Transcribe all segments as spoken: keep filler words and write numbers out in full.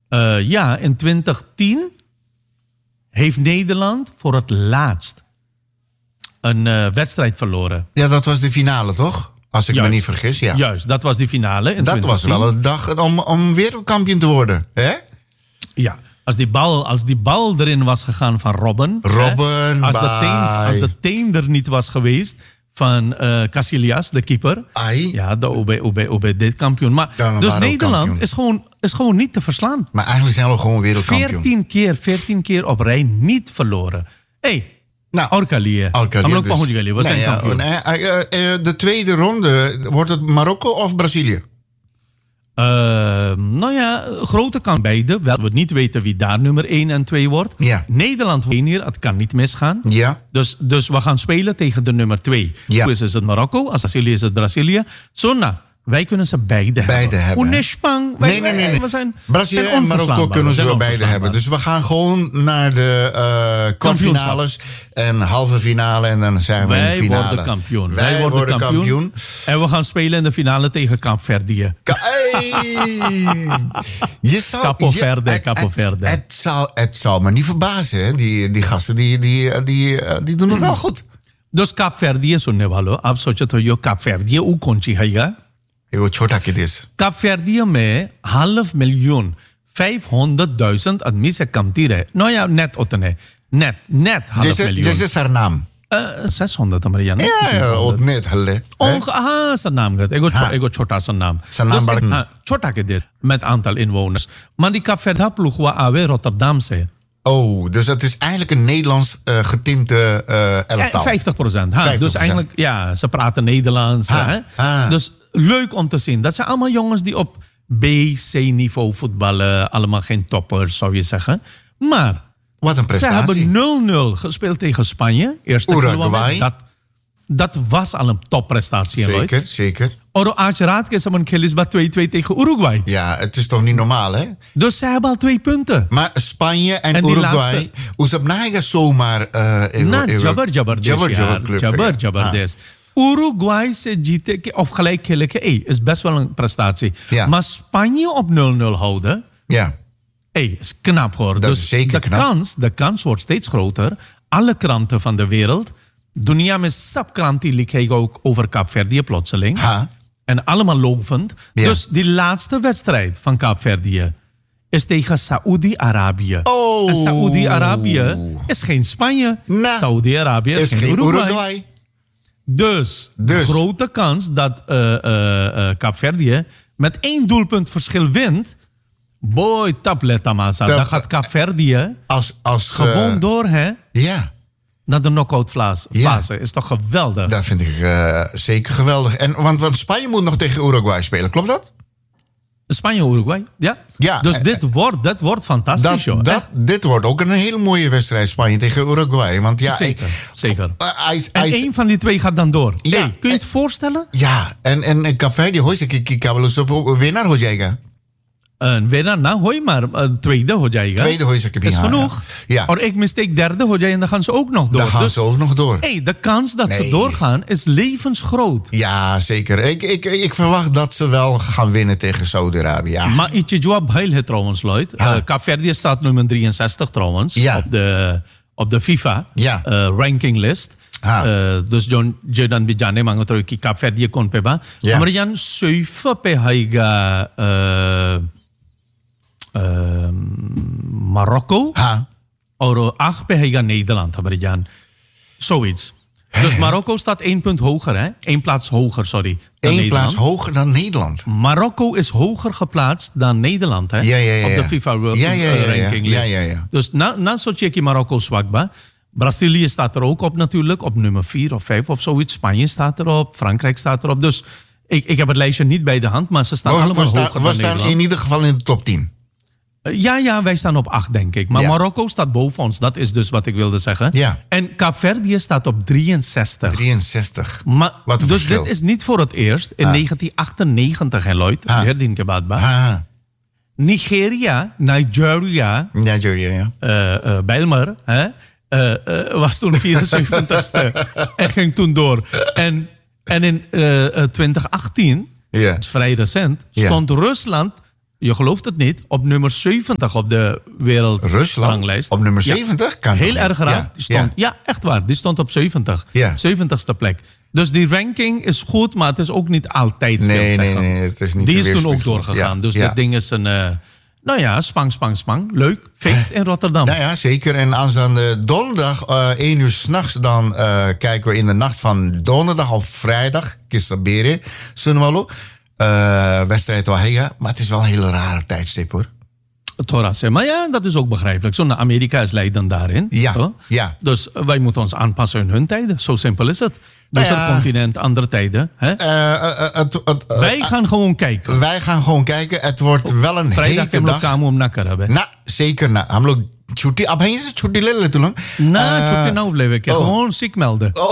Uh, ja, in twintig tien heeft Nederland voor het laatst een uh, wedstrijd verloren. Ja, dat was de finale, toch? Als ik Juist. me niet vergis, ja. Juist, dat was die finale in dat twintig tien. was wel een dag om, om wereldkampioen te worden, hè? Ja, als die, bal, als die bal erin was gegaan van Robben. Robben, hè, als, de bye. teen, als de teen er niet was geweest van uh, Casillas, de keeper. Ai. Ja, de O B, O B, O B, dit kampioen. Maar, Dan dus waren we Nederland kampioen. is gewoon, is gewoon niet te verslaan. Maar eigenlijk zijn we gewoon wereldkampioen. veertien keer, veertien keer op rij niet verloren. Hé, hey, Nou, Orkalie. Orkalie, dus- We zijn nee, ja, kampioen. nee, uh, uh, de tweede ronde, wordt het Marokko of Brazilië? Uh, nou ja, grote kans beide. Wel, we niet weten wie daar nummer één en twee wordt. Ja. Nederland wordt hier, het kan niet misgaan. Ja. Dus, dus we gaan spelen tegen de nummer twee. Ja. Dus is het Marokko, als Brazilië is het Brazilië. Zo nou, wij kunnen ze beide, Beide hebben. hebben, hè? Onespang, wij- Nee, nee, nee. wij- nee. We zijn, Brazilië zijn en Marokko onverslaanbaar. kunnen We ze zijn wel beide hebben. onverslaanbaar. Dus we gaan gewoon naar de uh, kwartfinales en halve finale en dan zijn we in de Wij finale. worden kampioen. Wij, worden kampioen. En we gaan spelen in de finale tegen Kaapverdië. Ka- hey! Je zou, Capo Verde, je- het- Capo het- Verde. Het zou, het zou me niet verbazen. Hè? Die, die gasten die, die, die, uh, die doen het wel goed. Dus Kaapverdië सुनने वालों आप सोचो तो यो Kaapverdië ऊ कौन सी है यार Heel छोटा के देश. Kaapverdië में half miljoen vijfhonderdduizend आदमी से कमती रहे nou ja net उतने net net half Dit is, miljoen dit is haar naam. uh, zeshonderd Amerikanen Ja, ja, ook net. Halle. Onge हाँ zijn naam gaat ego Ha. ego छोटा सा नाम Zijn naam Dus ik- बार- हाँ, छोटा के dit met aantal inwoners maar die Kaapverdië ploeg wa आवे Rotterdam से Oh, dus het is eigenlijk een Nederlands uh, getinte uh, elftal. vijftig procent. Ha, vijftig dus procent. eigenlijk, ja, ze praten Nederlands. Ha, Hè? ha. Dus leuk om te zien. Dat zijn allemaal jongens die op B, C-niveau voetballen. Allemaal geen toppers, zou je zeggen. Maar Wat een ze prestatie. hebben nul nul gespeeld tegen Spanje. Eerste Uruguay. keer. Dat, dat was al een topprestatie. Zeker, zeker. Oro Aacheraad is een Kilisba twee twee tegen Uruguay. Ja, het is toch niet normaal, hè? Dus ze hebben al twee punten. Maar Spanje en, En die Uruguay, laatste- hoe ze naga zomaar... Uh, Na Jabbar Jabbar Jabbar Jabbar club. Jabbar Jabbar Ah. des. Uruguay se jieten ke- of gelijk killen, hey, is best wel een prestatie. Ja. Maar Spanje op nul nul houden, Ja, hey, is knap hoor. Dat dus is zeker de knap. Kans, de kans wordt steeds groter. Alle kranten van de wereld, dunia met subkranten liegen ook over Kaapverdië plotseling. ha. En allemaal lovend. Ja. Dus die laatste wedstrijd van Kaapverdië is tegen Saoedi-Arabië. Oh. En Saoedi-Arabië is geen Spanje. Nou, Saoedi-Arabië is, Is geen geen Uruguay. Uruguay. Dus, de Dus. grote kans dat uh, uh, uh, Kaapverdië met één doelpunt verschil wint. Boy, tablet Tamasa. Tap- Dan gaat Kaapverdië Als, als, gewoon uh, door hè, Ja, naar de knock-out fase. Ja. fase. Is toch geweldig? dat vind ik uh, zeker geweldig. En, want, want Spanje moet nog tegen Uruguay spelen, klopt dat? Spanje-Uruguay, ja. Ja, Dus eh, dit wordt, dat wordt fantastisch, Dat, joh. dat, dit wordt ook een hele mooie wedstrijd, Spanje tegen Uruguay. Want ja, Zeker, ik- zeker. Uh, hij- En hij- één van die twee gaat dan door. Ja, Hey, kun je het en- voorstellen? Ja, en, en, en Café, die hoort ik kabel op winnaar हो जाएगा. Een winnaar, nou hoor je maar. Een tweede ho jayega. Tweede हो सकती Is हाँ, genoeg. Ja, Or ik mistake derde ho jayega en dan gaan ze ook nog door. daar gaan Dus, ze ook nog door. hey, de kans dat ze Nee. doorgaan is levensgroot. Ja, zeker. Ik, ik, ik verwacht dat ze wel gaan winnen tegen Saudi-Arabië. Ja. Maar ietsje jawab heel het trouwens, Lloyd. Ha. Uh, Kaapverdië staat nummer drieënzestig trouwens. Ja. Op de, op de FIFA Ja. uh, rankinglist. Ha. Uh, dus John Jordan bijane mango terug ki Kaapverdië kon pe ba. Ja. Maar Jan zeven pe haiga uh, uh, Marokko. Ha. Or acht pe haiga Nederland, hebben Jan. Zoiets. Dus Marokko staat één punt hoger, hè? Eén plaats hoger, sorry. dan Eén Nederland. plaats hoger dan Nederland. Marokko is hoger geplaatst dan Nederland, hè? Ja, ja, ja, Op de ja. FIFA World Ja, ja, ja, uh, ja. rankinglist. Ja, ja, ja. Dus na, na Sochi Marokko zwakba. Brazilië staat er ook op natuurlijk, op nummer vier of vijf of zoiets. Spanje staat erop, Frankrijk staat erop. Dus ik, ik heb het lijstje niet bij de hand, maar ze staan We, allemaal we, staan, hoger we dan staan Nederland. in ieder geval in de top tien. Uh, Ja, ja, wij staan op acht, denk ik. Maar Ja. Marokko staat boven ons, dat is dus wat ik wilde zeggen. Ja. En Kaapverdië staat op drieënzestig. drieënzestig. Maar, Wat een dus verschil. dit is niet voor het eerst. In Ah. negentien achtennegentig, hè, Lloyd? Ah. Weer die kebadba. Ah, Nigeria, Nigeria, Nigeria, ja. uh, uh, Bijlmer, hè, uh, uh, was toen vierenzeventigste en ging toen door. En, en in uh, uh, twintig achttien, Ja. dat is vrij recent, Ja. stond Rusland je gelooft het niet, op nummer zeventig op de wereldranglijst. Op nummer Ja. zeventig? Kan Heel toch erg niet? raar. Ja, Die stond, ja. ja. echt waar. Die stond op zeventig. Ja. zeventigste plek. Dus die ranking is goed, maar het is ook niet altijd Nee, nee, veelzeggend. nee, het is niet Die te is toen ook weerspiegelen. doorgegaan. Ja, Dus ja. dat ding is een... Uh, nou ja, spang, spang, spang. Leuk. Feest in Rotterdam. Nou ja, zeker. En aanstaande donderdag, uh, één uur s'nachts, dan uh, kijken we in de nacht van donderdag op vrijdag. Kisabere, Sunwalo. Uh, wedstrijd Wahega. Maar het is wel een hele rare tijdstip hoor. Torah zei, maar ja, dat is ook begrijpelijk. Zo, nou, Amerika is leidend daarin. Ja, toch? ja. Dus wij moeten ons aanpassen in hun tijden. Zo simpel is het. Dus Nou ja. het continent, andere tijden. Hè? Uh, uh, uh, het- het- uh, wij gaan gewoon kijken. wij gaan gewoon kijken. Het wordt wel een Vrijdag hete hebben we dag. kamu om nakker hebben. Nou, zeker. Nou, हम लोग छुट्टी अब यहीं से छुट्टी ले लेते लोग Nou, छुट्टी nou blijven. Ik oh. gewoon ziek melden. Oh.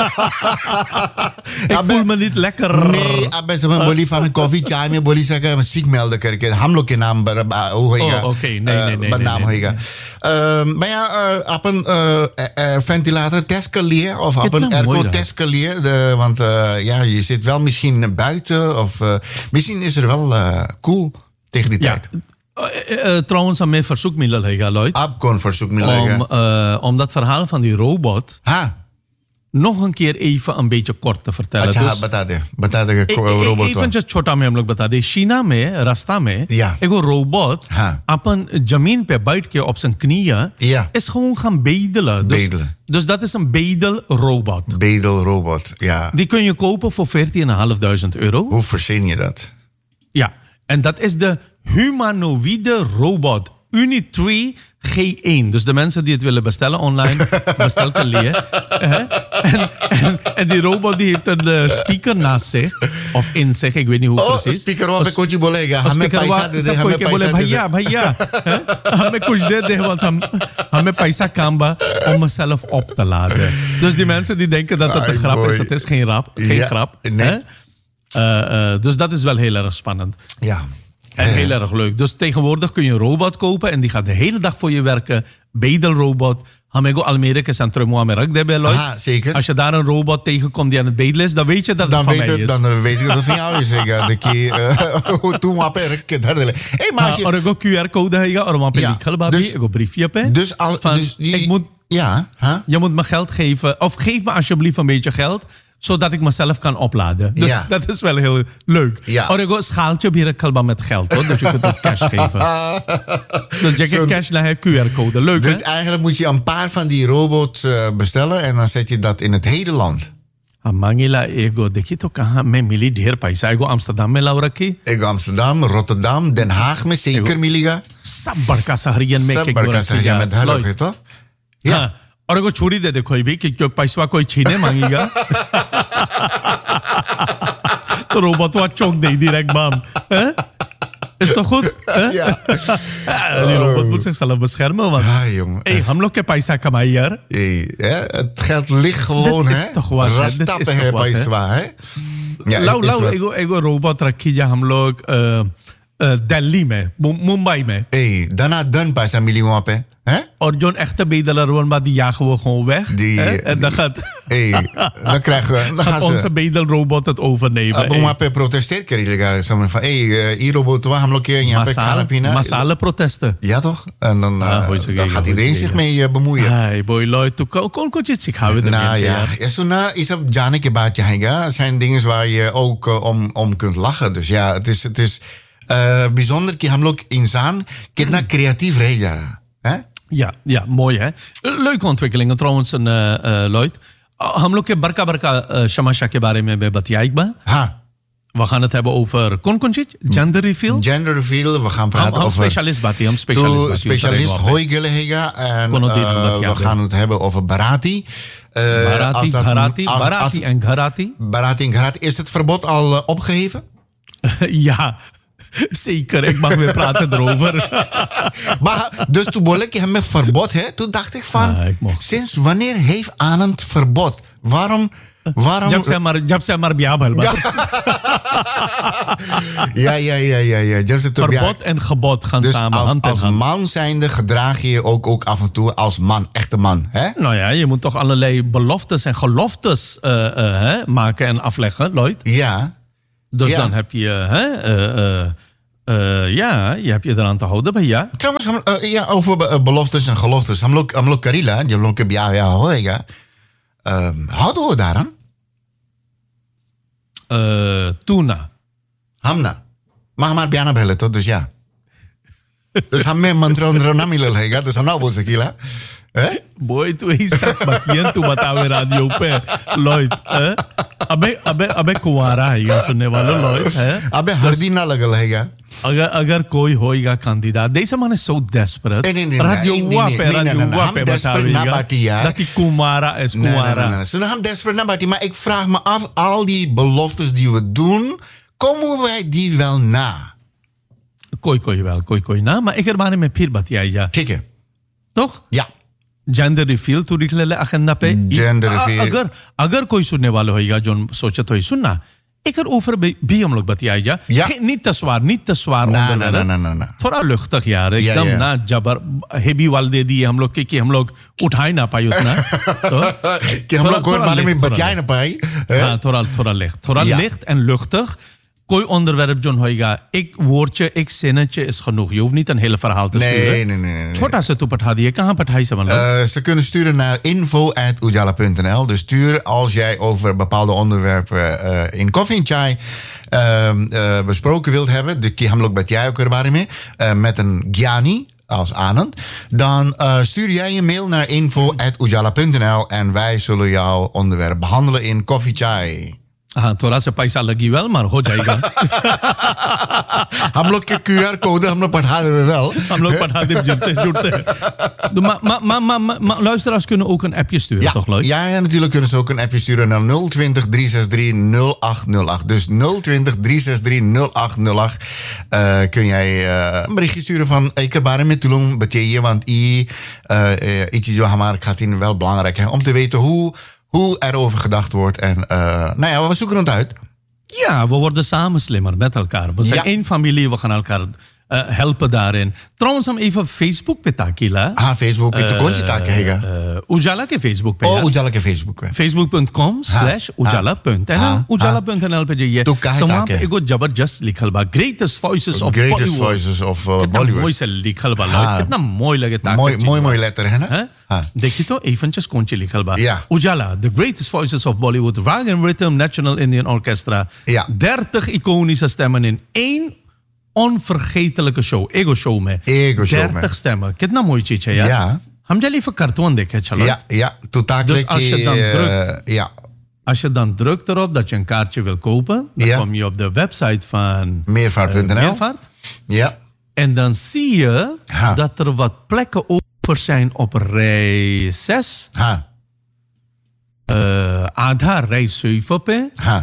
Ik अब voel me niet lekker. नहीं अब ऐसे में बोली फान कॉफी चाय में बोली सके सीख मेल करके हम लोग के नाम पर आ, वो होएगा Oh, oké. Nee, nee, nee, बदनाम nee, nee, होएगा अ, maar ja uh, op een uh, uh, ventilator test kan leren of op een nou airco mooi, test kan leren de, want uh, ja je zit wel misschien buiten of uh, misschien is er wel uh, cool tegen die Ja. tijd Uh, uh, trouwens, aan mijn verzoekmiddel, hè, Lloyd. ab kon verzoek me Om, leggen uh, om dat verhaal van die robot ha nog een keer even een beetje kort te vertellen. अच्छा Dus, बता दे बता दे ए- ए- robot even just छोटा में हम लोग बता दें चीना में रास्ता में Ja. एक रोबोट हाँ. अपन जमीन पे बैठ के op zijn knieën Ja. is gewoon gaan bedelen. Dus, Bedelen. dus dat is een bedelrobot. bedel robot ja Die kun je kopen voor veertienduizend vijfhonderd euro. hoe verzin je dat Ja, en dat is de humanoïde robot Unitree G één. Dus de mensen die het willen bestellen online, bestel kan leren. en, en, en die robot die heeft een uh, speaker naast zich. Of in zich, ik weet niet hoe oh precies. speaker wa pe kuch bolega और हमें speaker पैसा वा- दे दे सब हमें कोई के बोले पैसा दे दे भैया भैया हैं? हमें कुछ दे दे want हम हमें पैसा काम बा om mezelf op te laden. Dus die mensen die denken dat het een Ai, grap boy. is, het is geen rap, geen Ja, grap. nee. hè? Uh, uh, dus dat is wel heel erg spannend. ja En heel erg leuk. Dus tegenwoordig kun je een robot kopen en die gaat de hele dag voor je werken. Bedelrobot. Hamego Almere ke centrum wa merak de beloy. Aha, zeker. Als je daar een robot tegenkomt die aan het bedelen is, dan weet je dat het dan van weet, mij het, is. dan uh, weet ik dat het van jou is. Ik, uh, de keer, uh, toen wap ik daar de hey, maar als Ah, और je, एगो Q R code है और वहाँ पे Ja, लिखल बा भी dus- एगो briefje पे dus al, van, dus die, ik moet, ja, huh? je moet me geld geven of geef me alsjeblieft een beetje geld zodat ik mezelf kan opladen. Dus Ja. dat is wel heel leuk. Ja. Or एगो schaaltje hier kalba met geld hoor, dus je kunt ook cash geven. Dus je Zo'n- kan cash naar Q R code. Leuk Dus hè? eigenlijk moet je een paar van die robots uh, bestellen en dan zet je dat in het hele land. मांगेला एगो देखी तो कहाँ मैं मिली ढेर पैसा एगो अम्स्टरडम में लाव रखी Ik Amsterdam, Rotterdam, Den Haag में zeker मिलेगा सब बड़का शहरियन में सब के बड़का शहर में धर रखे तो या हाँ, और एगो छोड़ी दे दे कोई भी कि जो पैसा कोई छीने मांगेगा तो रोबोट वो चौक दे direct bam. Hè? Is toch goed? Hè? ja. Ja, die robot moet zichzelf beschermen. Want Ah, jongen. hey, हम लोग के पैसा कमाई यार. Hey, hè, het geld ligt gewoon, Dit is hè? toch wat, hè? Dit is Rastappen toch hè, wat, hè? पैसा, hè? Ja, लाओ is लाओ wat. एगो एगो रोबोट रखी जा हम लोग अ, अ, दिल्ली में मु- मुंबई में Hey, daarna dan पैसा मिली वहाँ पे, hè? और zone echte bedelaar woont, maar die jagen we gewoon weg. Die- hè? En dan gaat, Hey, dan krijgen we, dan gaat gaan onze ze. bedelrobot het overnemen. अब Hey, वहाँ पे protesteer करेगा समझ van, hey, ये रोबोट हुआ हम लोग के यहाँ पे खाना massale, पीना. massale protesten. Ja toch? En dan, Ah, uh, hoe is het dan gegaan, gaat hoe is iedereen het zich gegaan? mee uh, bemoeien. Hey boy, Lloyd, tu kon kon kon je het zich houden. Nou ja, ja so na is op जाने के बाद जाएगा. Het zijn dingen waar je ook uh, om, om kunt lachen. Dus ja, het is, het is uh, bijzonder कि हम लोग इंसान कितना creatief रह जा रहा है. Ja, ja, mooi hè. Leuke ontwikkelingen trouwens, uh, uh, Lloyd. Uh, हम लोग के बरका बरका uh, शमाशा के बारे में मैं बताया Ha, We gaan het hebben over kon kon je het? Gender reveal. gender reveal. We gaan हम praten हम over... specialist बात हम specialist Toe बात specialist Hoigele Hega. En Kon het niet, uh, omdat ja, we gaan het hebben over Barati. Uh, Barati, als dat- Garati, als- Barati als- en Garati. Barati en Garati. Is het verbod al uh, opgeheven? Ja, zeker. Ik mag weer praten erover. Maar dus toen bolle ik hem met verbod, hè, toen dacht ik van, Ah, ik mocht. sinds wanneer heeft Anand verbod? Waarom? waarom जब से हमारे जब से हमारे ब्याह भल ja, ja, ja, ja, ja. Jab se to bia- verbod en gebod gaan Dus samen als, hand in als hand. man zijnde gedraag je je ook, ook af en toe als man, echte man, hè? Nou ja, je moet toch allerlei beloftes en geloftes uh, uh, hè, maken en afleggen, Lloyd. Ja, Dus Ja. dan heb je hè, uh, uh, Uh, ja, je hebt je eraan te houden, भैया. Trouwens, हम, uh, ja, over be- beloftes en geloftes. हम लोग हम लोग करीला जब लोग के ब्याह या होएगा. Houden we daaraan? Uh, tuna. हम ना. Maar हमारे ब्याह ना भले तो dus ja. Dus हम में मंत्र मंत्र ना मिलल हैगा तो हम ना बोल सकीला. Eh? Boy, tu ei sak batiyan tu batawe radio pe Lloyd. Eh? अबे अबे अबे कुंवारा है सुनने वालों लॉयड है अबे हरदी ना लगल हैगा अगर अगर कोई होएगा कैंडिडेट देश माने so desperate radio wape radio wape बतावेगा dat die कुमारा is कुमारा सुन हम desperate ना बाटी maar ik vraag me af al die beloftes die we doen komen wij die wel na कोई कोई wel कोई कोई ना maar ik er बारे में फिर बतियाइया ठीक है toch ja जेंडर रिफिल तो लिख ले agenda पे जेंडर रिफिल अगर अगर कोई सुनने वाला होएगा जो सोचे तो ही सुनना एक ओवर भी हम लोग बताया जा niet te zwaar niet te zwaar onderwerp थोड़ा luchtig यार एकदम ना जबर हेवी वाल दे दिए हम लोग के कि हम लोग उठा ना पाए उतना कि हम लोग कोई बारे में बता ना पाए हां थोड़ा थोड़ा licht थोड़ा licht en luchtig कोई onderwerp जो होएगा एक woordje एक zinnetje is genoeg je hoeft niet een hele verhaal te sturen nee nee nee छोटा सा तो पठा दिए कहां पठाई से मतलब uh, ze kunnen sturen naar info at ujala punt n l dus stuur als jij over bepaalde onderwerpen uh, in Koffie en Chai uh, uh, besproken wilt hebben de ki हम लोग बतियाए ook बारे में uh, met een gyani als Anand, dan uh, stuur jij je mail naar info at ujala punt n l en wij zullen jouw onderwerp behandelen in Koffie Chai. हाँ थोड़ा सा पैसा लगी वेल maar हो जाएगा हम लोग के Q R code हम लोग पठा देंगे wel हम लोग पठा देंगे जुड़ते जुड़ते maar maar maar maar luisteraars kunnen ook een appje sturen ja, toch Lloyd? Ja, ja, natuurlijk kunnen ze ook een appje sturen naar nul twintig drie zes drie nul acht nul acht dus nul twintig drie zes drie nul acht nul acht uh, kun jij uh, een berichtje sturen van ik heb बारे में तुलुम बतियाइए want i iets जो हमारे खातिर wel belangrijk है om te weten hoe Hoe er over gedacht wordt. En uh, nou ja, we zoeken het uit. Ja, we worden samen slimmer met elkaar. We zijn ja. één familie, we gaan elkaar uh, helpen daarin. Trouwens, हम even Facebook पे ताकिला. हाँ, Facebook पे तो कौन सी ताके हैगा? उजाला के Facebook पे. Oh, उजाला के Facebook पे. facebook dot com slash ujala dot n l ujala dot n l पे जाइए. तो काहे ताके? वहाँ पे एगो जबरदस्त लिखल बा. Greatest voices of Greatest Bollywood. voices of uh, कितना Bollywood. मोई से लिखल बा. कितना मोई लगे ताके. मोई मोई मोई लेटर है ना? हाँ. देखिए तो eventjes कौन सी लिखल बा. Ja. Ujala, the greatest voices of Bollywood. Rag and Rhythm, National Indian Orchestra. Ja. dertig iconische stemmen in één onvergetelijke show. Ego show में. Ego show में. dertig stemmen. कितना मोई चीज है यार. Ja. हम जल्दी even cartoon देखे चलो. Ja, ja. Totaal als je dan drukt, uh, ja. Als je dan drukt erop dat je een kaartje wil kopen, dan ja. kom je op de website van Meervaart punt n l. Uh, Meervaart. Ja. En dan zie je ha. dat er wat plekken over zijn op rij zes. Ha. Uh, आधा rij zeven पे हाँ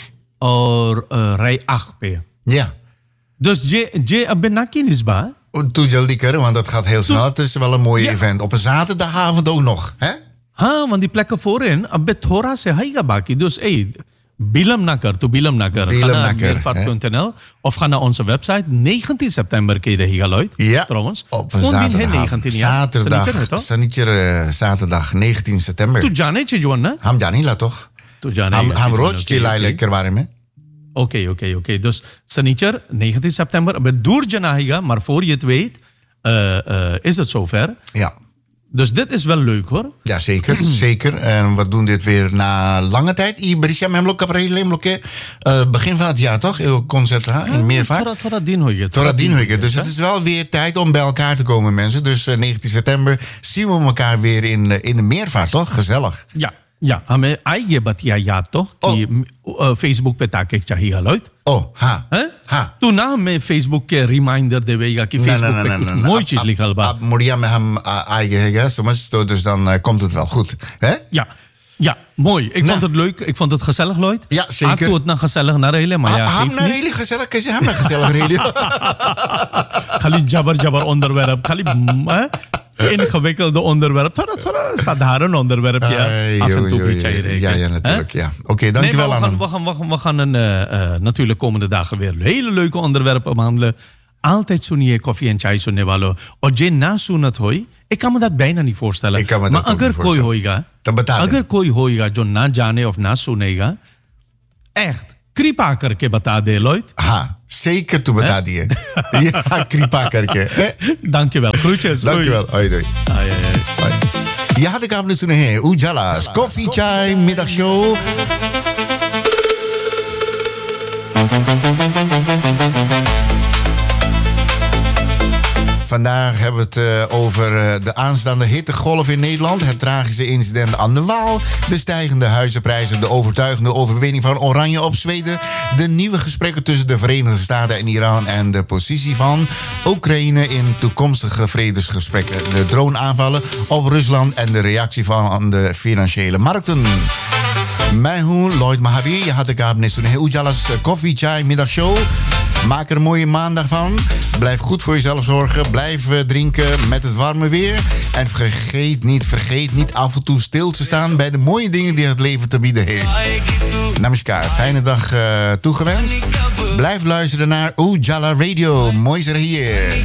और uh, rij acht पे. Ja. Dus je je अब नाकी निस्बा. Doe jaldi keren, want dat gaat heel snel. Het is wel een mooi ja. event. Op een zaterdagavond ook nog, hè? हाँ, want die plekken voorin, अब थोड़ा से हैगा बाकी. Dus hey, bilam na kar, tu bilam na kar. Bilam na kar. meervaart punt n l of ga naar onze website. negentien september kun je रहेगा Lloyd. Ja. Trouwens. Op een zaterdag. Zaterdag. Zaterdag. Zaterdag negentien september. Tu जाने चाहिए ना? हम जाने ला toch? Tu जाने. हम हम रोज चिल्लाए के बारे में. Oké, oké, oké. Dus Sanicher, negentien september. Maar door Janahiga, maar voor je het weet, uh, uh, is het zover. Ja. Dus dit is wel leuk hoor. Ja, zeker. zeker. En we doen dit weer na lange tijd. Iberisha Memlok Caprele begin van het jaar toch? Heel concert in Meervaart. Tora din hoige. Tora din hoige. Dus het is wel weer tijd om bij elkaar te komen, mensen. Dus uh, negentien september zien we elkaar weer in, uh, in de Meervaart, toch? Gezellig. Ja. Ja, हमें आइए बतिया याद तो कि फेसबुक पे ताके चाहिए Lloyd. Oh, हाँ हाँ तू ना हमें फेसबुक के रिमाइंडर देवेगा कि फेसबुक पे कुछ मोई चीज लिखल बा. अब मुड़िया में हम आएंगे हैगा समझ तो dus dan uh, komt het wel goed, hè? Ja. Ja, mooi. Ik vond het leuk. Ik vond het gezellig, Lloyd. Ja, zeker. Had het nou gezellig naar Rele, maar ja, geef niet. Naar Rele gezellig, कैसे हम naar gezellig Rele? खाली जबर जबर onderwerp, खाली ingewikkelde onderwerp. Thora thora साधारण onderwerp ja. Af en toe भी चाहिए रहेगा. Ja, ja, natuurlijk, ja. Oké, okay, dankjewel nee, we, gaan, we, gaan, we gaan een, uh, uh, natuurlijk komende dagen weer hele leuke onderwerpen behandelen. Altijd सुनिए Koffie en Chai सुनने वालों. और जे ना सुनत होई, ik kan me dat bijna niet voorstellen. Ik kan me maar dat अगर कोई होएगा, अगर कोई होएगा जो ना जाने of ना सुनेगा, echt Kripa karke bata de Lloyd. Ha, zeker toe bata die. Ja, kripa karke. Dankjewel. Groetjes. Dankjewel. Hoi, doei. Ai, ai, ai. Ja, had ik aan de heen. Ujala's Koffie Chai Middagshow. Vandaag hebben we het uh, over uh, de aanstaande hittegolf in Nederland. Het tragische incident aan de Waal. De stijgende huizenprijzen. De overtuigende overwinning van Oranje op Zweden. De nieuwe gesprekken tussen de Verenigde Staten en Iran. En de positie van Oekraïne in toekomstige vredesgesprekken. De droneaanvallen op Rusland en de reactie van de financiële markten. Mij hoe Lloyd Mahabir. Je had de kabines toen Ujala's Koffie Chai Middagshow. Maak er een mooie maandag van. Blijf goed voor jezelf zorgen. Blijf uh, drinken met het warme weer. En vergeet niet, vergeet niet af en toe stil te staan bij de mooie dingen die het leven te bieden heeft. Namaskar. Fijne dag uh, toegewenst. Blijf luisteren naar Ujala Radio. Mooi hier.